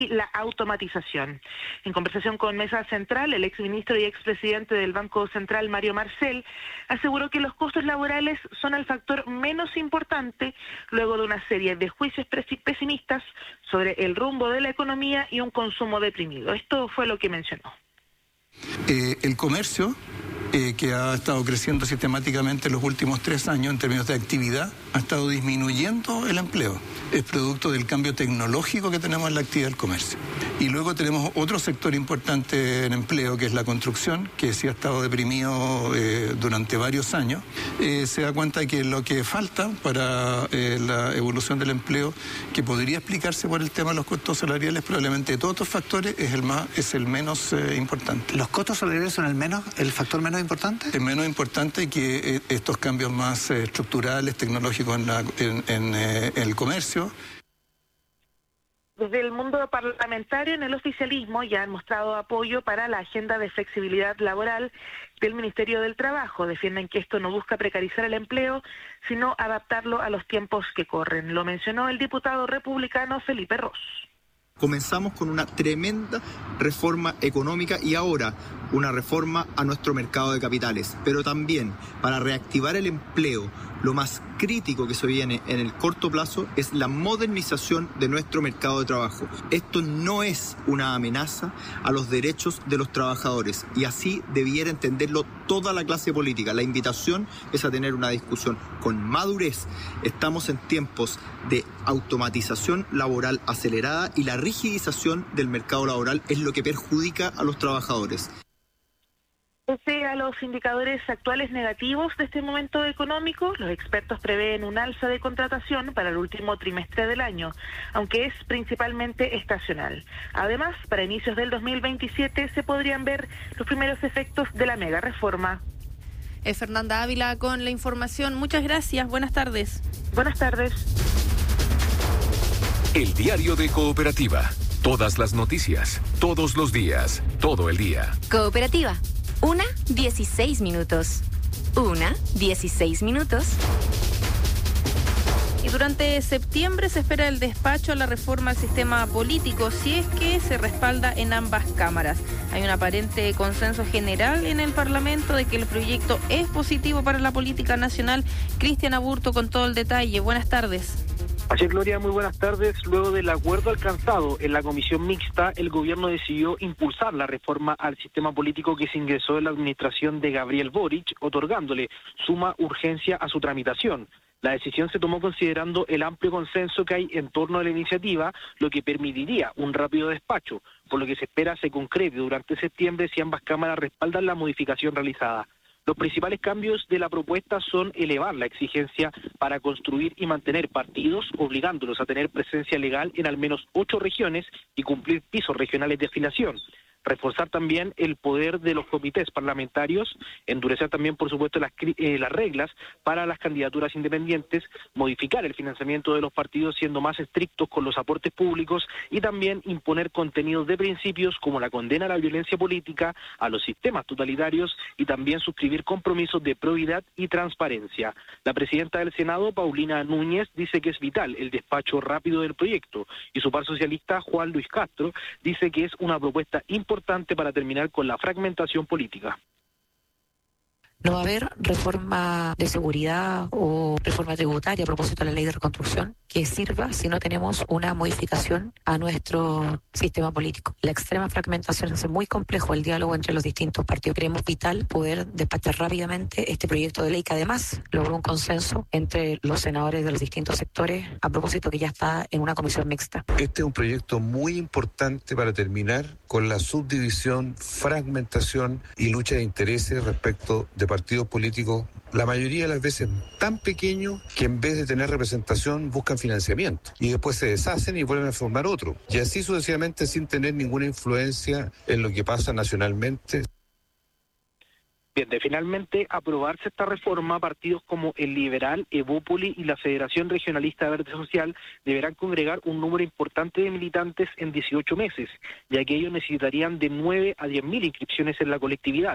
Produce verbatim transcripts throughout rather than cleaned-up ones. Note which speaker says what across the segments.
Speaker 1: y la automatización. En conversación con Mesa Central, el exministro y expresidente del Banco Central, Mario Marcel, aseguró que los costos laborales son el factor menos importante luego de una serie de juicios pesimistas sobre el rumbo de la economía y un consumo deprimido. Esto fue lo que mencionó.
Speaker 2: Eh, el comercio, eh, que ha estado creciendo sistemáticamente en los últimos tres años en términos de actividad, ha estado disminuyendo el empleo. Es producto del cambio tecnológico que tenemos en la actividad del comercio. Y luego tenemos otro sector importante en empleo, que es la construcción, que sí ha estado deprimido eh, durante varios años. Eh, se da cuenta que lo que falta para eh, la evolución del empleo, que podría explicarse por el tema de los costos salariales, probablemente de todos estos factores es el más, es el menos eh, importante.
Speaker 3: ¿Los costos salariales son el menos, el factor menos importante?
Speaker 2: Es menos importante que eh, estos cambios más eh, estructurales, tecnológicos en, la, en, en, eh, en el comercio.
Speaker 1: Desde el mundo parlamentario, en el oficialismo ya han mostrado apoyo para la agenda de flexibilidad laboral del Ministerio del Trabajo. Defienden que esto no busca precarizar el empleo, sino adaptarlo a los tiempos que corren. Lo mencionó el diputado republicano Felipe Ros.
Speaker 4: Comenzamos con una tremenda reforma económica y ahora una reforma a nuestro mercado de capitales, pero también para reactivar el empleo. Lo más crítico que se viene en el corto plazo es la modernización de nuestro mercado de trabajo. Esto no es una amenaza a los derechos de los trabajadores y así debiera entenderlo toda la clase política. La invitación es a tener una discusión con madurez. Estamos en tiempos de automatización laboral acelerada y la rigidización del mercado laboral es lo que perjudica a los trabajadores.
Speaker 1: Pese a los indicadores actuales negativos de este momento económico, los expertos prevén un alza de contratación para el último trimestre del año, aunque es principalmente estacional. Además, para inicios del dos mil veintisiete se podrían ver los primeros efectos de la mega reforma.
Speaker 5: Es Fernanda Ávila con la información. Muchas gracias. Buenas tardes.
Speaker 1: Buenas tardes.
Speaker 6: El diario de Cooperativa. Todas las noticias, todos los días, todo el día.
Speaker 7: Cooperativa. Una, dieciséis minutos. Una, dieciséis minutos.
Speaker 5: Y durante septiembre se espera el despacho a la reforma al sistema político, si es que se respalda en ambas cámaras. Hay un aparente consenso general en el Parlamento de que el proyecto es positivo para la política nacional. Cristian Aburto con todo el detalle. Buenas tardes.
Speaker 8: Así es, Gloria, muy buenas tardes. Luego del acuerdo alcanzado en la comisión mixta, el gobierno decidió impulsar la reforma al sistema político que se ingresó en la administración de Gabriel Boric, otorgándole suma urgencia a su tramitación. La decisión se tomó considerando el amplio consenso que hay en torno a la iniciativa, lo que permitiría un rápido despacho, por lo que se espera se concrete durante septiembre si ambas cámaras respaldan la modificación realizada. Los principales cambios de la propuesta son elevar la exigencia para construir y mantener partidos, obligándolos a tener presencia legal en al menos ocho regiones y cumplir pisos regionales de afiliación. Reforzar también el poder de los comités parlamentarios, endurecer también, por supuesto, las, eh, las reglas para las candidaturas independientes, modificar el financiamiento de los partidos siendo más estrictos con los aportes públicos y también imponer contenidos de principios como la condena a la violencia política, a los sistemas totalitarios y también suscribir compromisos de probidad y transparencia. La presidenta del Senado, Paulina Núñez, dice que es vital el despacho rápido del proyecto y su par socialista, Juan Luis Castro, dice que es una propuesta importante importante para terminar con la fragmentación política.
Speaker 9: No va a haber reforma de seguridad o reforma tributaria a propósito de la ley de reconstrucción que sirva si no tenemos una modificación a nuestro sistema político. La extrema fragmentación hace muy complejo el diálogo entre los distintos partidos. Creemos vital poder despachar rápidamente este proyecto de ley que además logró un consenso entre los senadores de los distintos sectores a propósito que ya está en una comisión mixta.
Speaker 10: Este es un proyecto muy importante para terminar con la subdivisión, fragmentación y lucha de intereses respecto de partidos políticos, la mayoría de las veces tan pequeños que en vez de tener representación buscan financiamiento y después se deshacen y vuelven a formar otro. Y así sucesivamente sin tener ninguna influencia en lo que pasa nacionalmente.
Speaker 8: Bien, de finalmente aprobarse esta reforma, partidos como el Liberal, Evópoli y la Federación Regionalista de Verde Social deberán congregar un número importante de militantes en dieciocho meses, ya que ellos necesitarían de nueve a diez mil inscripciones en la colectividad.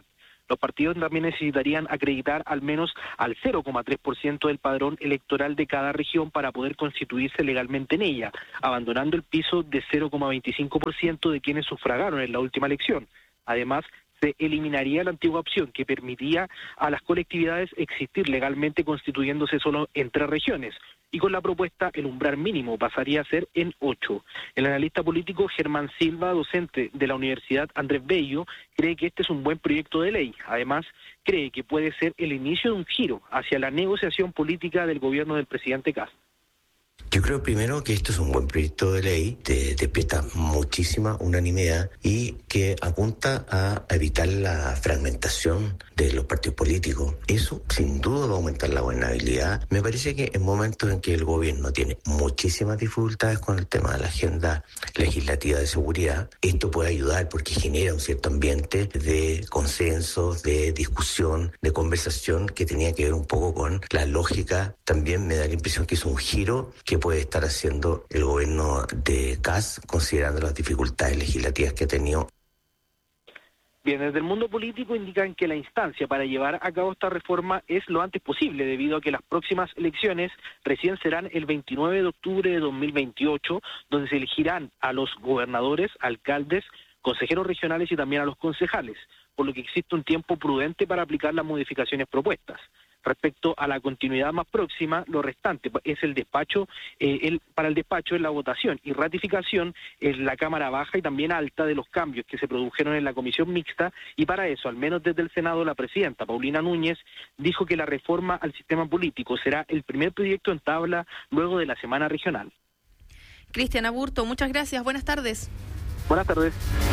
Speaker 8: Los partidos también necesitarían acreditar al menos al cero coma tres por ciento del padrón electoral de cada región para poder constituirse legalmente en ella, abandonando el piso de cero coma veinticinco por ciento de quienes sufragaron en la última elección. Además, se eliminaría la antigua opción que permitía a las colectividades existir legalmente constituyéndose solo en tres regiones, y con la propuesta el umbral mínimo pasaría a ser en ocho. El analista político Germán Silva, docente de la Universidad Andrés Bello, cree que este es un buen proyecto de ley. Además, cree que puede ser el inicio de un giro hacia la negociación política del gobierno del presidente Kast.
Speaker 11: Yo creo primero que esto es un buen proyecto de ley, te despierta muchísima unanimidad y que apunta a evitar la fragmentación de los partidos políticos. Eso sin duda va a aumentar la gobernabilidad. Me parece que en momentos en que el gobierno tiene muchísimas dificultades con el tema de la agenda legislativa de seguridad, esto puede ayudar porque genera un cierto ambiente de consenso, de discusión, de conversación que tenía que ver un poco con la lógica. También me da la impresión que es un giro que puede estar haciendo el gobierno de Kast, considerando las dificultades legislativas que ha tenido.
Speaker 8: Bien, desde el mundo político indican que la instancia para llevar a cabo esta reforma es lo antes posible, debido a que las próximas elecciones recién serán el veintinueve de octubre de dos mil veintiocho, donde se elegirán a los gobernadores, alcaldes, consejeros regionales y también a los concejales, por lo que existe un tiempo prudente para aplicar las modificaciones propuestas. Respecto a la continuidad más próxima, lo restante es el despacho, eh, el, para el despacho es la votación y ratificación en la Cámara Baja y también Alta de los cambios que se produjeron en la comisión mixta, y para eso, al menos desde el Senado, la presidenta Paulina Núñez dijo que la reforma al sistema político será el primer proyecto en tabla luego de la semana regional.
Speaker 5: Cristian Aburto, muchas gracias, buenas tardes.
Speaker 8: Buenas tardes.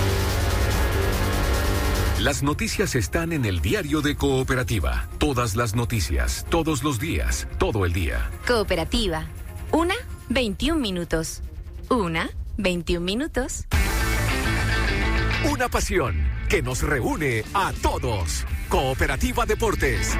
Speaker 6: Las noticias están en el diario de Cooperativa. Todas las noticias, todos los días, todo el día.
Speaker 7: Cooperativa. Una, veintiún minutos. Una, veintiún minutos.
Speaker 6: Una pasión que nos reúne a todos. Cooperativa Deportes.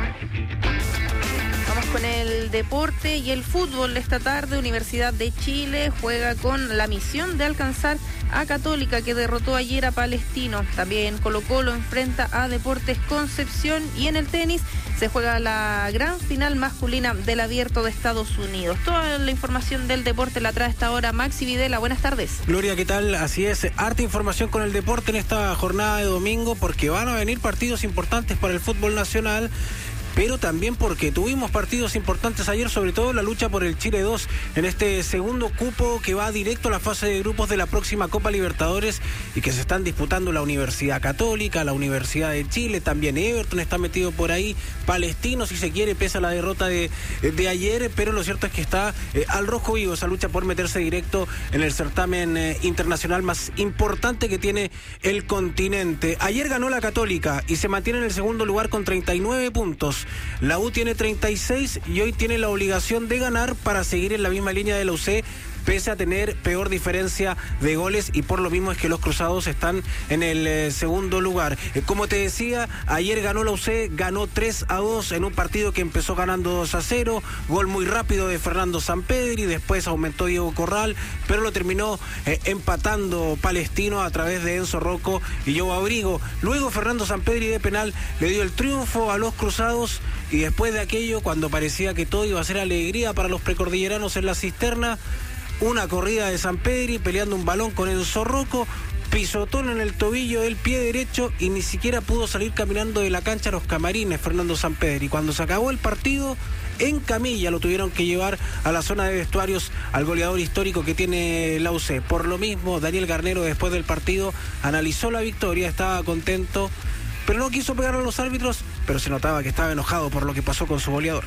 Speaker 5: Vamos con el deporte y el fútbol. Esta tarde Universidad de Chile juega con la misión de alcanzar a Católica, que derrotó ayer a Palestino. También Colo-Colo enfrenta a Deportes Concepción, y en el tenis se juega la gran final masculina del Abierto de Estados Unidos. Toda la información del deporte la trae esta hora Maxi Videla. Buenas tardes.
Speaker 12: Gloria, ¿qué tal? Así es, harta información con el deporte en esta jornada de domingo, porque van a venir partidos importantes para el fútbol nacional, pero también porque tuvimos partidos importantes ayer, sobre todo la lucha por el Chile dos en este segundo cupo que va directo a la fase de grupos de la próxima Copa Libertadores, y que se están disputando la Universidad Católica, la Universidad de Chile, también Everton está metido por ahí, Palestino si se quiere, pese a la derrota de, de ayer, pero lo cierto es que está eh, al rojo vivo esa lucha por meterse directo en el certamen eh, internacional más importante que tiene el continente. Ayer ganó la Católica y se mantiene en el segundo lugar con treinta y nueve puntos. La U tiene treinta y seis y hoy tiene la obligación de ganar para seguir en la misma línea de la U C, pese a tener peor diferencia de goles, y por lo mismo es que los cruzados están en el eh, segundo lugar. Eh, como te decía, ayer ganó la U C, ganó tres a dos en un partido que empezó ganando dos a cero, gol muy rápido de Fernando Sampedri, después aumentó Diego Corral, pero lo terminó eh, empatando Palestino a través de Enzo Rocco y Joe Abrigo. Luego Fernando Sampedri de penal le dio el triunfo a los cruzados, y después de aquello, cuando parecía que todo iba a ser alegría para los precordilleranos en la cisterna, una corrida de Sampedri peleando un balón con Enzo Rocco, pisotón en el tobillo del pie derecho, y ni siquiera pudo salir caminando de la cancha a los camarines Fernando Sampedri. Cuando se acabó el partido, en camilla lo tuvieron que llevar a la zona de vestuarios al goleador histórico que tiene la U C. Por lo mismo, Daniel Garnero, después del partido, analizó la victoria, estaba contento, pero no quiso pegar a los árbitros, pero se notaba que estaba enojado por lo que pasó con su goleador.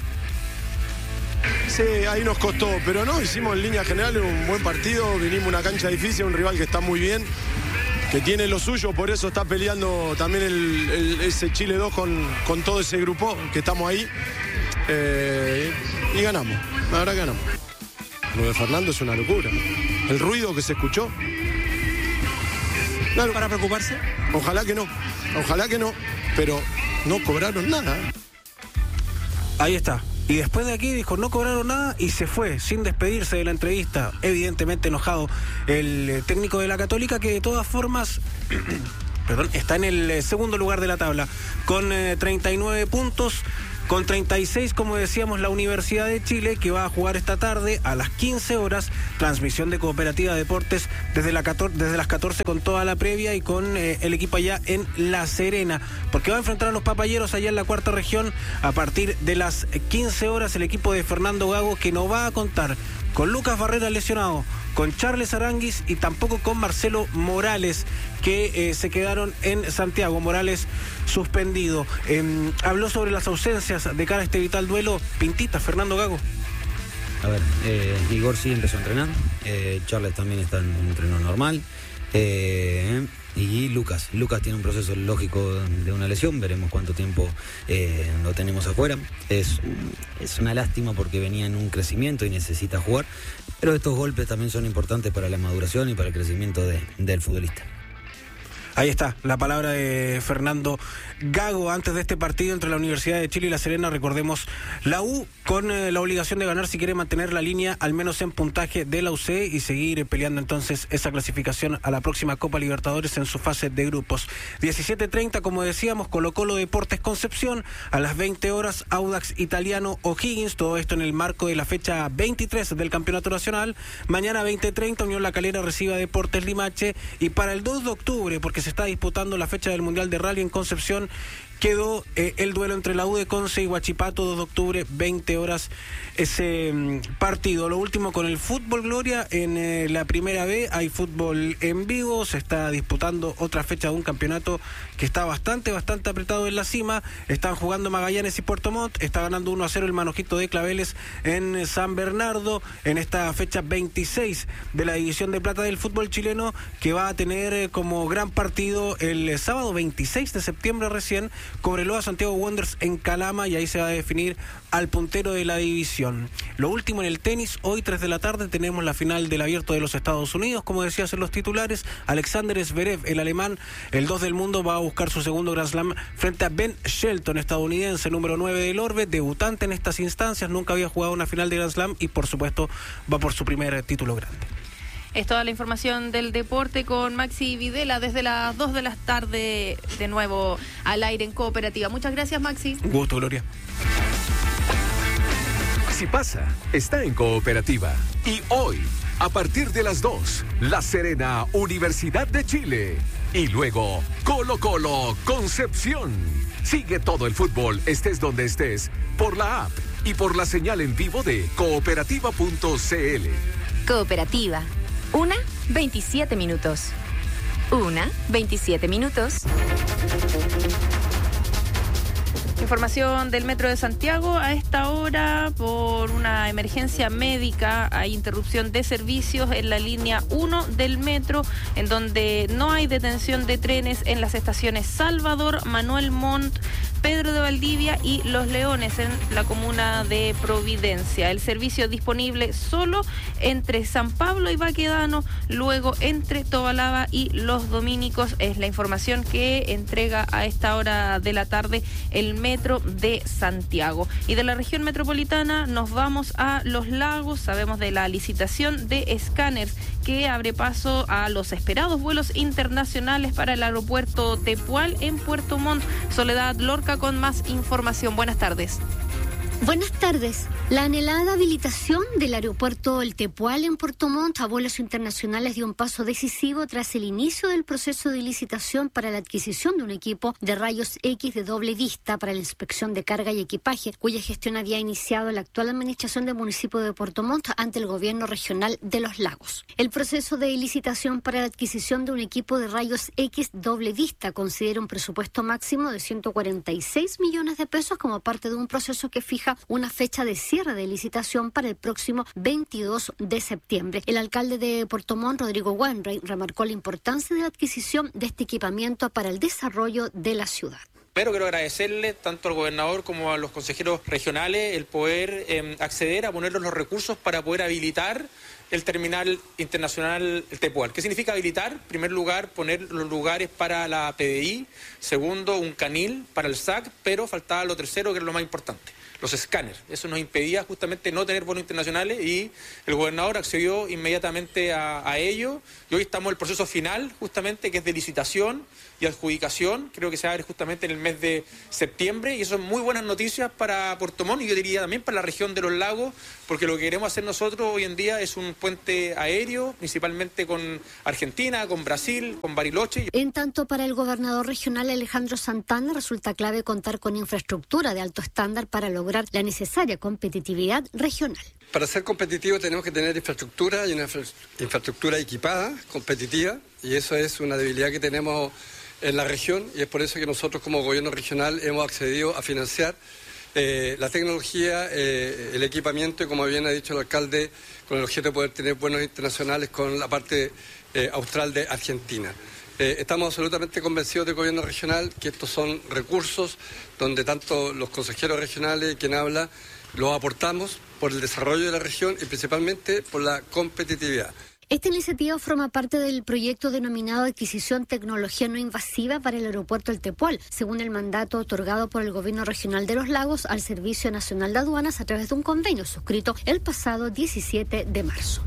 Speaker 13: Sí, ahí nos costó, pero no, hicimos en línea general un buen partido, vinimos a una cancha difícil, un rival que está muy bien, que tiene lo suyo, por eso está peleando también el, el, ese Chile dos con, con todo ese grupo, que estamos ahí, eh, y ganamos, la verdad que ganamos. Lo de Fernando es una locura, el ruido que se escuchó. Claro,
Speaker 12: ¿para preocuparse?
Speaker 13: Ojalá que no, ojalá que no, pero no cobraron nada.
Speaker 12: Ahí está. Y después de aquí dijo, no cobraron nada, y se fue sin despedirse de la entrevista, evidentemente enojado el técnico de la Católica, que de todas formas perdón, está en el eh, segundo lugar de la tabla con eh, treinta y nueve puntos. Con treinta y seis, como decíamos, la Universidad de Chile, que va a jugar esta tarde a las quince horas, transmisión de Cooperativa Deportes desde, la catorce, desde las catorce con toda la previa y con eh, el equipo allá en La Serena, porque va a enfrentar a los papayeros allá en la cuarta región a partir de las quince horas, el equipo de Fernando Gago, que no va a contar con Lucas Barrera lesionado, con Charles Aranguis y tampoco con Marcelo Morales, que eh, se quedaron en Santiago. Morales suspendido. Eh, habló sobre las ausencias de cara a este vital duelo. Pintita, Fernando Gago.
Speaker 14: A ver, eh, Igor sí empezó a entrenar, eh, Charles también está en un entreno normal, eh, y Lucas, Lucas tiene un proceso lógico de una lesión, veremos cuánto tiempo eh, lo tenemos afuera. Es, es una lástima porque venía en un crecimiento y necesita jugar, pero estos golpes también son importantes para la maduración y para el crecimiento de, del futbolista.
Speaker 12: Ahí está, la palabra de Fernando Gago antes de este partido entre la Universidad de Chile y La Serena. Recordemos, la U con eh, la obligación de ganar si quiere mantener la línea al menos en puntaje de la U C y seguir peleando entonces esa clasificación a la próxima Copa Libertadores en su fase de grupos. diecisiete treinta, como decíamos, Colo Colo Deportes Concepción, a las veinte horas Audax Italiano O'Higgins, todo esto en el marco de la fecha veintitrés del Campeonato Nacional. Mañana veinte treinta Unión La Calera recibe a Deportes Limache, y para el dos de octubre, porque se está disputando la fecha del Mundial de Rally en Concepción, quedó eh, el duelo entre la U de Conce y Huachipato, dos de octubre, veinte horas, ese mm, partido. Lo último con el fútbol, Gloria, en eh, la primera B hay fútbol en vivo, se está disputando otra fecha de un campeonato que está bastante, bastante apretado en la cima. Están jugando Magallanes y Puerto Montt, está ganando uno a cero el Manojito de Claveles en San Bernardo, en esta fecha veintiséis de la División de Plata del fútbol chileno, que va a tener eh, como gran partido el eh, sábado veintiséis de septiembre recién, Cobreloa Santiago Wanderers en Calama, y ahí se va a definir al puntero de la división. Lo último en el tenis, hoy tres de la tarde tenemos la final del Abierto de los Estados Unidos, como decías en los titulares. Alexander Zverev, el alemán, el dos del mundo, va a buscar su segundo Grand Slam frente a Ben Shelton, estadounidense, número nueve del orbe, debutante en estas instancias, nunca había jugado una final de Grand Slam y por supuesto va por su primer título grande.
Speaker 5: Es toda la información del deporte con Maxi Videla desde las dos de la tarde, de nuevo al aire en Cooperativa. Muchas gracias, Maxi.
Speaker 12: Un gusto, Gloria.
Speaker 6: Si pasa, está en Cooperativa. Y hoy, a partir de las dos, La Serena, Universidad de Chile. Y luego, Colo Colo, Concepción. Sigue todo el fútbol, estés donde estés, por la app y por la señal en vivo de cooperativa punto c l.
Speaker 7: Cooperativa. Una, veintisiete minutos. Una, veintisiete minutos.
Speaker 5: Información del Metro de Santiago. A esta hora, por una emergencia médica, hay interrupción de servicios en la línea uno del metro, en donde no hay detención de trenes en las estaciones Salvador, Manuel Montt, Pedro de Valdivia y Los Leones en la comuna de Providencia. El servicio disponible solo entre San Pablo y Baquedano, luego entre Tobalaba y Los Dominicos. Es la información que entrega a esta hora de la tarde el Metro de Santiago. Y de la región metropolitana nos vamos a Los Lagos. Sabemos de la licitación de escáneres que abre paso a los esperados vuelos internacionales para el aeropuerto Tepual en Puerto Montt. Soledad Lorca con más información. Buenas tardes.
Speaker 15: Buenas tardes. La anhelada habilitación del aeropuerto El Tepual en Puerto Montt a vuelos internacionales dio un paso decisivo tras el inicio del proceso de licitación para la adquisición de un equipo de rayos X de doble vista para la inspección de carga y equipaje, cuya gestión había iniciado la actual administración del municipio de Puerto Montt ante el gobierno regional de Los Lagos. El proceso de licitación para la adquisición de un equipo de rayos X doble vista considera un presupuesto máximo de ciento cuarenta y seis millones de pesos como parte de un proceso que fija una fecha de cierre de licitación para el próximo veintidós de septiembre. El alcalde de Puerto Montt, Rodrigo Wainwright, remarcó la importancia de la adquisición de este equipamiento para el desarrollo de la ciudad.
Speaker 16: Pero quiero agradecerle tanto al gobernador como a los consejeros regionales el poder eh, acceder a ponerlos los recursos para poder habilitar el terminal internacional el Tepual. ¿Qué significa habilitar? En primer lugar, poner los lugares para la P D I. Segundo, un canil para el S A C, pero faltaba lo tercero, que es lo más importante. los escáneres. Eso nos impedía justamente no tener vuelos internacionales y el gobernador accedió inmediatamente a, a ello. Y hoy estamos en el proceso final, justamente, que es de licitación y adjudicación. Creo que se abre justamente en el mes de septiembre y eso es muy buenas noticias para Puerto Montt y yo diría también para la región de los lagos, porque lo que queremos hacer nosotros hoy en día es un puente aéreo, principalmente con Argentina, con Brasil, con Bariloche.
Speaker 15: En tanto, para el gobernador regional Alejandro Santana resulta clave contar con infraestructura de alto estándar para lograr la necesaria competitividad regional.
Speaker 17: Para ser competitivo tenemos que tener infraestructura y una infraestructura equipada, competitiva, y eso es una debilidad que tenemos en la región y es por eso que nosotros como gobierno regional hemos accedido a financiar eh, la tecnología, eh, el equipamiento y como bien ha dicho el alcalde, con el objeto de poder tener vuelos internacionales con la parte eh, austral de Argentina. Eh, estamos absolutamente convencidos del gobierno regional que estos son recursos donde tanto los consejeros regionales, quien habla, los aportamos por el desarrollo de la región y principalmente por la competitividad.
Speaker 15: Esta iniciativa forma parte del proyecto denominado Adquisición Tecnología No Invasiva para el Aeropuerto El Tepual, según el mandato otorgado por el Gobierno Regional de los Lagos al Servicio Nacional de Aduanas a través de un convenio suscrito el pasado diecisiete de marzo.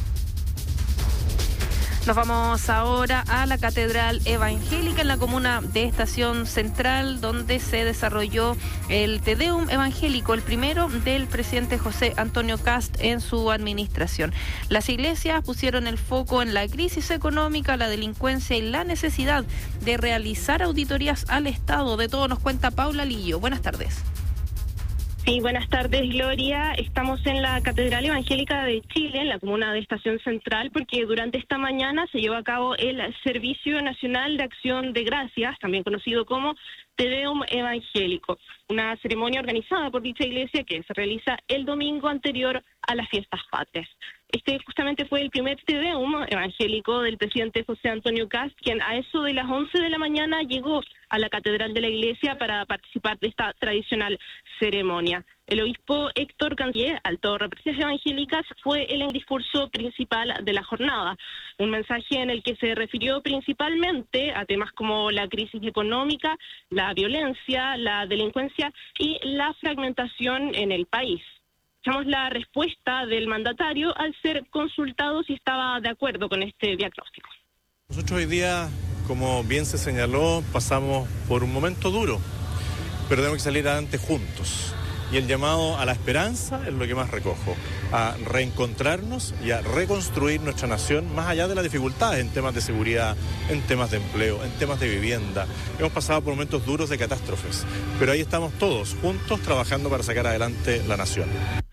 Speaker 5: Nos vamos ahora a la Catedral Evangélica en la comuna de Estación Central, donde se desarrolló el Te Deum evangélico, el primero del presidente José Antonio Kast en su administración. Las iglesias pusieron el foco en la crisis económica, la delincuencia y la necesidad de realizar auditorías al Estado. De todo nos cuenta Paula Lillo. Buenas tardes.
Speaker 18: Sí, buenas tardes, Gloria. Estamos en la Catedral Evangélica de Chile, en la comuna de Estación Central, porque durante esta mañana se llevó a cabo el Servicio Nacional de Acción de Gracias, también conocido como Te Deum Evangélico, una ceremonia organizada por dicha iglesia que se realiza el domingo anterior a las fiestas patrias. Este justamente fue el primer Te Deum evangélico del presidente José Antonio Kast, quien a eso de las once de la mañana llegó a la Catedral de la Iglesia para participar de esta tradicional ceremonia. El obispo Héctor Cancier, alto representación evangélicas, fue el discurso principal de la jornada. Un mensaje en el que se refirió principalmente a temas como la crisis económica, la violencia, la delincuencia y la fragmentación en el país. Escuchamos la respuesta del mandatario al ser consultado si estaba de acuerdo con este diagnóstico.
Speaker 19: Nosotros hoy día, como bien se señaló, pasamos por un momento duro, pero tenemos que salir adelante juntos. Y el llamado a la esperanza es lo que más recojo, a reencontrarnos y a reconstruir nuestra nación más allá de las dificultades en temas de seguridad, en temas de empleo, en temas de vivienda. Hemos pasado por momentos duros de catástrofes, pero ahí estamos todos juntos trabajando para sacar adelante la nación.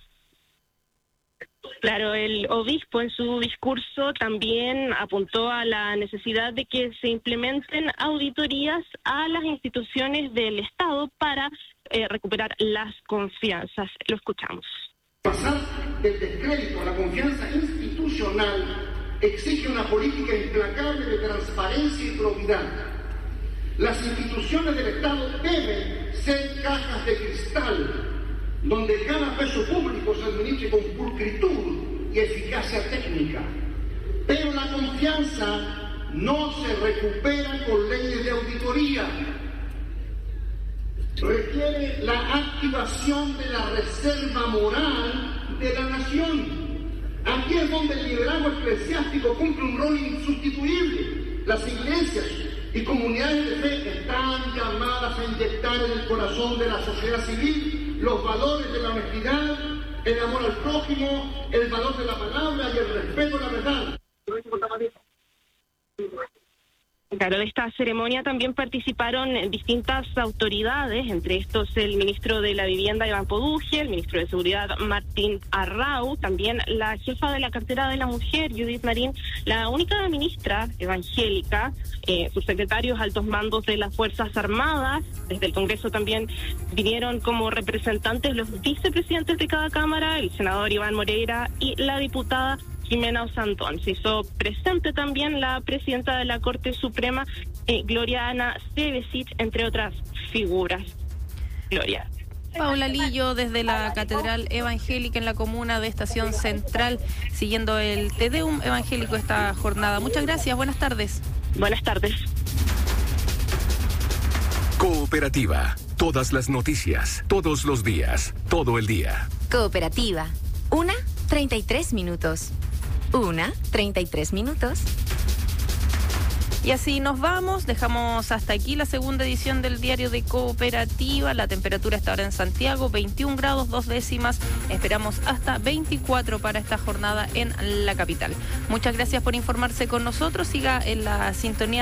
Speaker 18: Claro, el obispo en su discurso también apuntó a la necesidad de que se implementen auditorías a las instituciones del Estado para eh, recuperar las confianzas. Lo escuchamos.
Speaker 20: Pasar del descrédito a la confianza institucional exige una política implacable de transparencia y probidad. Las instituciones del Estado deben ser cajas de cristal, donde cada peso público se administre con pulcritud y eficacia técnica. Pero la confianza no se recupera con leyes de auditoría. Requiere la activación de la reserva moral de la nación. Aquí es donde el liderazgo eclesiástico cumple un rol insustituible. Las iglesias y comunidades de fe están llamadas a inyectar en el corazón de la sociedad civil los valores de la honestidad, el amor al prójimo, el valor de la palabra y el respeto a la verdad.
Speaker 18: Claro, de esta ceremonia también participaron distintas autoridades, entre estos el ministro de la Vivienda, Iván Poduje, el ministro de Seguridad, Martín Arrau, también la jefa de la cartera de la mujer, Judith Marín, la única ministra evangélica, eh, sus secretarios, altos mandos de las Fuerzas Armadas. Desde el Congreso también vinieron como representantes los vicepresidentes de cada cámara, el senador Iván Moreira y la diputada Jimena Osantón. Se hizo presente también la presidenta de la Corte Suprema, eh, Gloria Ana Cebesic, entre otras figuras. Gloria.
Speaker 5: Paula Lillo desde la Catedral Evangélica en la comuna de Estación Central, siguiendo el Te Deum evangélico esta jornada. Muchas gracias, buenas tardes.
Speaker 18: Buenas tardes.
Speaker 6: Cooperativa. Todas las noticias, todos los días, todo el día.
Speaker 7: Cooperativa. Una, treinta y tres minutos. Una, treinta y tres minutos.
Speaker 5: Y así nos vamos, dejamos hasta aquí la segunda edición del Diario de Cooperativa. La temperatura está ahora en Santiago, veintiún grados, dos décimas. Esperamos hasta veinticuatro para esta jornada en la capital. Muchas gracias por informarse con nosotros. Siga en la sintonía